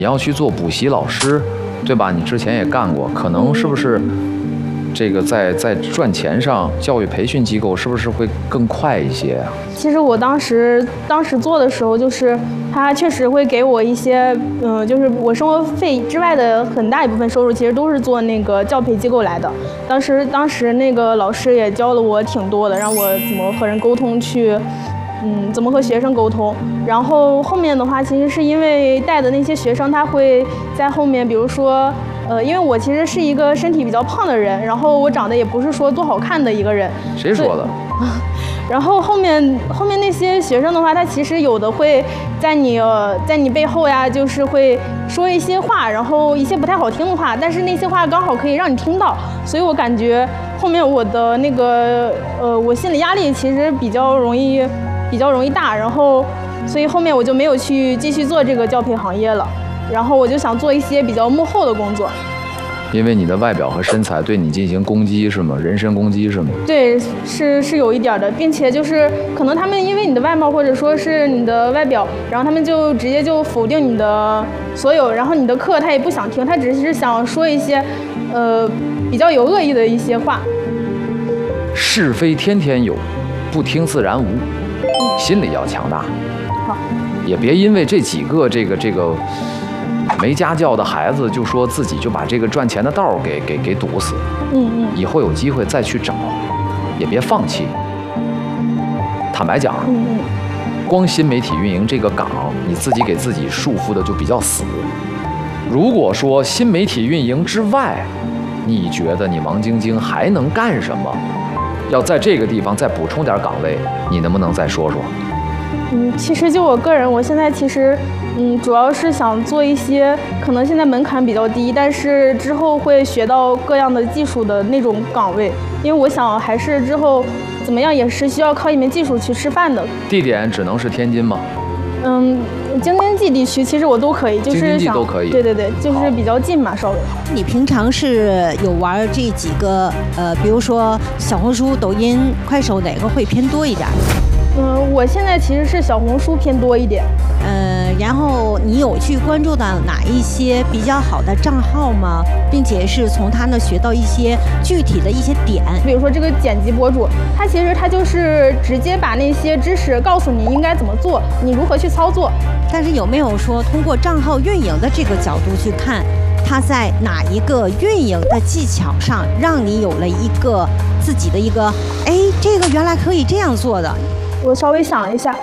你要去做补习老师，对吧？你之前也干过，可能是不是这个在赚钱上，教育培训机构是不是会更快一些啊？ 其实我当时做的时候，就是他确实会给我一些，就是我生活费之外的很大一部分收入，其实都是做那个教培机构来的。当时那个老师也教了我挺多的，让我怎么和人沟通去。怎么和学生沟通？然后后面的话，其实是因为带的那些学生，他会在后面，比如说，因为我其实是一个身体比较胖的人，然后我长得也不是说多好看的一个人。 谁说的？ 然后后面那些学生的话，他其实有的会在你背后呀，就是会说一些话，然后一些不太好听的话，但是那些话刚好可以让你听到，所以我感觉后面我的那个我心理压力其实比较容易大，然后所以后面我就没有去继续做这个教培行业了，然后我就想做一些比较幕后的工作。 因为你的外表和身材对你进行攻击是吗？人身攻击是吗？ 对，是有一点的，并且就是可能他们因为你的外貌或者说是你的外表，然后他们就直接就否定你的所有，然后你的课他也不想听，他只是想说一些比较有恶意的一些话。 是非天天有，不听自然无，心里要强大。 好， 也别因为这几个这个没家教的孩子，就说自己就把这个赚钱的道给堵死。以后有机会再去找，也别放弃。坦白讲，光新媒体运营这个岗，你自己给自己束缚的就比较死。如果说新媒体运营之外，你觉得你王晶晶还能干什么？要在这个地方再补充点岗位，你能不能再说说？ 其实就我个人，我现在其实主要是想做一些可能现在门槛比较低，但是之后会学到各样的技术的那种岗位，因为我想还是之后怎么样也是需要靠一门技术去吃饭的。 地点只能是天津吗？ 京津冀地区其实我都可以，就是想都可以。 对，就是比较近嘛，稍微。 你平常是有玩这几个比如说小红书、抖音、快手，哪个会偏多一点？ 我现在其实是小红书偏多一点。 然后你有去关注到哪一些比较好的账号吗？并且是从他那学到一些具体的一些点， 比如说这个剪辑博主，他其实就是直接把那些知识告诉你应该怎么做，你如何去操作。 但是有没有说通过账号运营的这个角度去看，他在哪一个运营的技巧上，让你有了一个自己的一个，这个原来可以这样做的？ 我稍微想一下。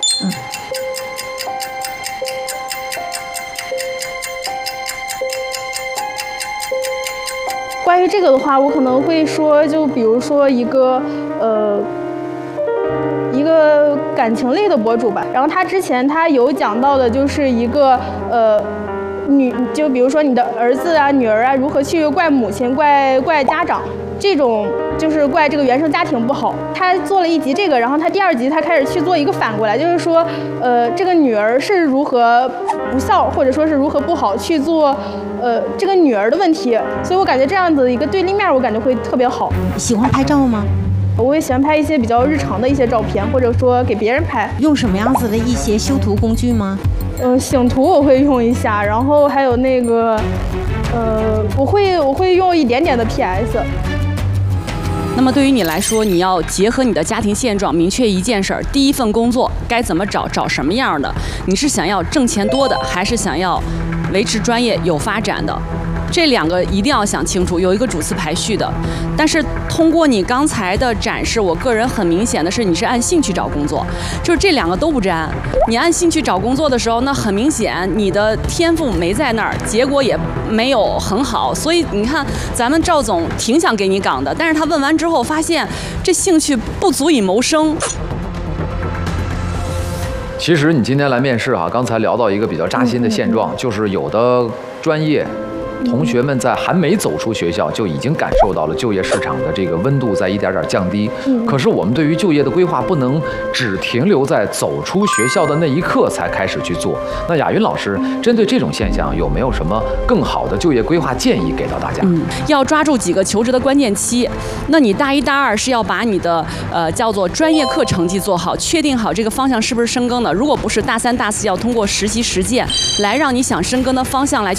关于这个的话，我可能会说，就比如说一个感情类的博主吧。然后他之前他有讲到的就是一个就比如说你的儿子啊、女儿啊，如何去怪母亲、怪家长，这种就是怪这个原生家庭不好。他做了一集这个，然后他第二集他开始去做一个反过来，就是说这个女儿是如何不孝，或者说是如何不好去做这个女儿的问题。所以我感觉这样子一个对立面，我感觉会特别好。 喜欢拍照吗？ 我也喜欢拍一些比较日常的一些照片，或者说给别人拍。 用什么样子的一些修图工具吗？ 醒图我会用一下，然后还有那个我会用一点点的 PS。 那么对于你来说，你要结合你的家庭现状，明确一件事儿：第一份工作该怎么找什么样的？你是想要挣钱多的，还是想要维持专业有发展的？这两个一定要想清楚，有一个主次排序的。但是通过你刚才的展示，我个人很明显的是，你是按兴趣找工作，就是这两个都不沾。你按兴趣找工作的时候，那很明显你的天赋没在那儿，结果也没有很好。所以你看，咱们赵总挺想给你岗的，但是他问完之后发现，这兴趣不足以谋生。 其实你今天来面试刚才聊到一个比较扎心的现状，就是有的专业同学们在还没走出学校就已经感受到了就业市场的这个温度在一点点降低。可是我们对于就业的规划不能只停留在走出学校的那一刻才开始去做。那雅云老师针对这种现象有没有什么更好的就业规划建议给到大家？ 要抓住几个求职的关键期。那你大一大二是要把你的叫做专业课成绩做好，确定好这个方向是不是深耕的。如果不是，大三大四要通过实习实践来让你想深耕的方向来